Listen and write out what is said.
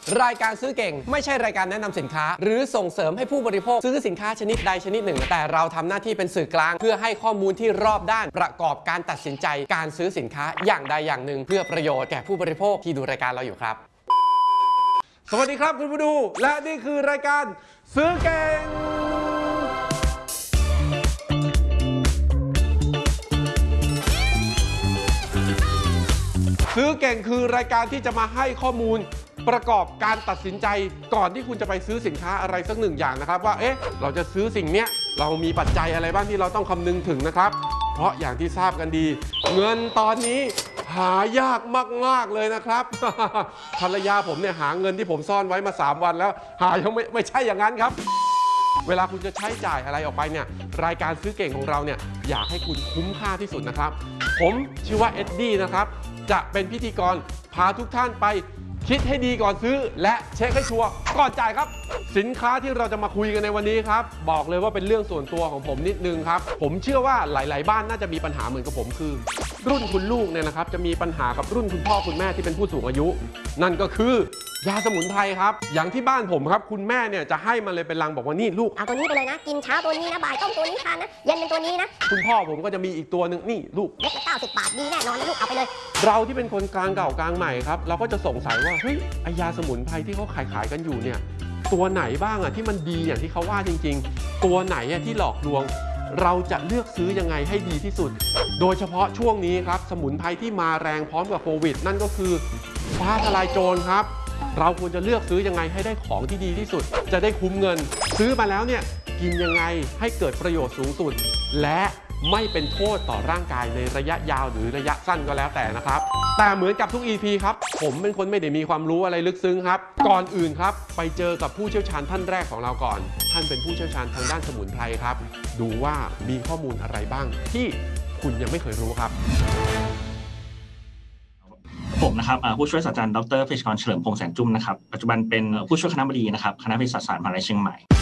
รายการซื้อเก่งไม่ใช่รายการแนะนำสินค้าหรือส่งเสริมให้ผู้บริโภคซื้อสินค้าชนิดใดชนิดหนึ่งแต่เราทำหน้าที่เป็นสื่อกลางเพื่อให้ข้อมูลที่รอบด้านประกอบการตัดสินใจการซื้อสินค้าอย่างใดอย่างหนึ่งเพื่อประโยชน์แก่ผู้บริโภคที่ดูรายการเราอยู่ครับสวัสดีครับคุณผู้ดูและนี่คือรายการซื้อเก่งซื้อเก่งคือรายการที่จะมาให้ข้อมูลประกอบการตัดสินใจก่อนที่คุณจะไปซื้อสินค้าอะไรสักหนึ่งอย่างนะครับว่าเราจะซื้อสิ่งนี้เรามีปัจจัยอะไรบ้างที่เราต้องคำนึงถึงนะครับเพราะอย่างที่ทราบกันดีเงินตอนนี้หายากมากๆเลยนะครับ ภรรยาผมเนี่ยหาเงินที่ผมซ่อนไว้มา3 วันแล้วหายังไม่ใช่อย่างนั้นครับเวลาคุณจะใช้จ่ายอะไรออกไปเนี่ยรายการซื้อเก่งของเราเนี่ยอยากให้คุณคุ้มค่าที่สุดนะครับผมชื่อว่าเอ็ดดี้นะครับจะเป็นพิธีกรพาทุกท่านไปคิดให้ดีก่อนซื้อและเช็คให้ชัวร์ก่อนจ่ายครับสินค้าที่เราจะมาคุยกันในวันนี้ครับบอกเลยว่าเป็นเรื่องส่วนตัวของผมนิดนึงครับผมเชื่อว่าหลายๆบ้านน่าจะมีปัญหาเหมือนกับผมคือรุ่นคุณลูกเนี่ยนะครับจะมีปัญหากับรุ่นคุณพ่อคุณแม่ที่เป็นผู้สูงอายุนั่นก็คือยาสมุนไพรครับอย่างที่บ้านผมครับคุณแม่เนี่ยจะให้มาเลยเป็นลังบอกว่านี่ลูกเอาตัวนี้ไปเลยนะกินเช้าตัวนี้นะบ่ายต้มตัวนี้ทานนะเย็นเป็นตัวนี้นะคุณพ่อผมก็จะมีอีกตัวหนึ่งนี่ลูกเม็ดละ90 บาทดีแน่นอนนะลูกเอาไปเลยเราที่เป็นคนกลางเก่ากลางใหม่ครับเราก็จะสงสัยว่าเฮ้ยไอยาสมุนไพรที่เขาขายกันอยู่เนี่ยตัวไหนบ้างอะที่มันดีอย่างที่เขาว่าจริงๆตัวไหนอะที่หลอกลวงเราจะเลือกซื้อยังไงให้ดีที่สุดโดยเฉพาะช่วงนี้ครับสมุนไพรที่มาแรงพร้อมกับโควิดนั่นก็คือฟ้าทลายโจรครับเราควรจะเลือกซื้อยังไงให้ได้ของที่ดีที่สุดจะได้คุ้มเงินซื้อมาแล้วเนี่ยกินยังไงให้เกิดประโยชน์สูงสุดและไม่เป็นโทษต่อร่างกายในระยะยาวหรือระยะสั้นก็แล้วแต่นะครับแต่เหมือนกับทุก EP ครับผมเป็นคนไม่ได้มีความรู้อะไรลึกซึ้งครับก่อนอื่นครับไปเจอกับผู้เชี่ยวชาญท่านแรกของเราก่อนท่านเป็นผู้เชี่ยวชาญทางด้านสมุนไพรครับดูว่ามีข้อมูลอะไรบ้างที่คุณยังไม่เคยรู้ครับผมนะครับผู้ช่วยศาสตราจารย์ดร.เภสัชกรเฉลิมพงษ์แสนจุ้มนะครับปัจจุบันเป็นผู้ช่วยคณบดีนะครับคณะเภสัชศาสตร์มหาวิทยาลัยเชียงใหม่